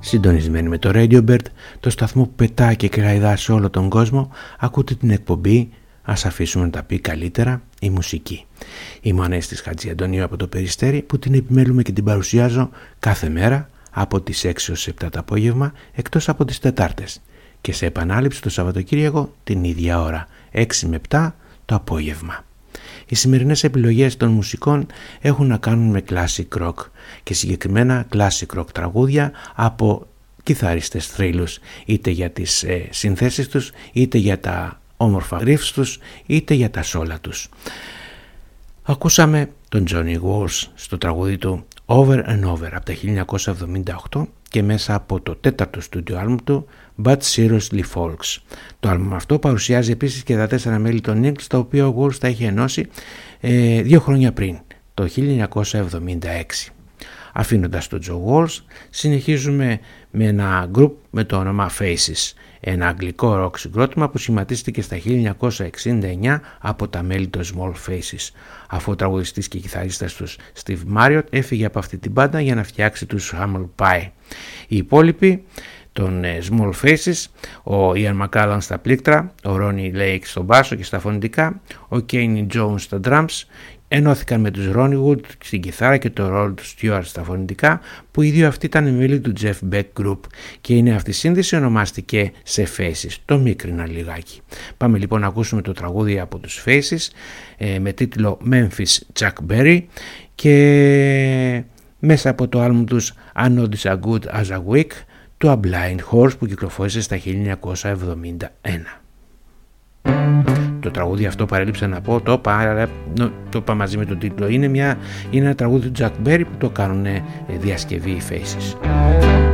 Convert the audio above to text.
Συντονισμένοι με το Radio Bird, το σταθμό που πετάει και κραϊδά σε όλο τον κόσμο, ακούτε την εκπομπή «Ας αφήσουμε να τα πει καλύτερα η μουσική». Είμαι ο Ανέστης Χατζιαντονίου από το Περιστέρι, που την επιμέλουμε και την παρουσιάζω κάθε μέρα από τις 6 ως 7 το απόγευμα, εκτός από τις Τετάρτες, και σε επανάληψη το Σαββατοκύριακο την ίδια ώρα, 6 με 7 το απόγευμα. Οι σημερινές επιλογές των μουσικών έχουν να κάνουν με classic rock και συγκεκριμένα classic rock τραγούδια από κιθαρίστες θρύλους, είτε για τις συνθέσεις τους, είτε για τα όμορφα riffs τους, είτε για τα σόλα τους. Ακούσαμε τον Johnny Walsh στο τραγούδι του Over and Over από τα 1978 και μέσα από το τέταρτο στούντιο άλμπουμ του But Seriously Folks. Το άλμπουμ αυτό παρουσιάζει επίσης και τα 4 μέλη των Eagles, τα οποία ο Walsh τα είχε ενώσει 2 χρόνια πριν, το 1976. Αφήνοντας τον Joe Walsh, συνεχίζουμε με ένα group με το όνομα Faces, ένα αγγλικό ροκ συγκρότημα που σχηματίστηκε στα 1969 από τα μέλη των Small Faces, αφού ο τραγουδιστής και κιθαρίστας τους Steve Marriott έφυγε από αυτή την μπάντα για να φτιάξει τους Humble Pie. Οι υπόλοιποι των Small Faces, ο Ian McCallan στα πλήκτρα, ο Ronnie Lake στο μπάσο και στα φωνητικά, ο Kenny Jones στα drums, ενώθηκαν με τους Ronnie Wood στην κιθάρα και το Rod Stewart στα φωνητικά, που οι δύο αυτοί ήταν μέλη του Jeff Beck Group, και είναι αυτή η σύνδεση ονομάστηκε σε Faces, το μίκρινα λιγάκι. Πάμε λοιπόν να ακούσουμε το τραγούδι από τους Faces με τίτλο Memphis Chuck Berry, και μέσα από το άλμπουμ τους I Know This As Good As A Week του A Blind Horse, που κυκλοφόρησε στα 1971. Το τραγούδι αυτό, παρέλειψα να πω, το είπα μαζί με τον τίτλο, είναι ένα τραγούδι του Chuck Berry που το κάνουν διασκευή οι Faces.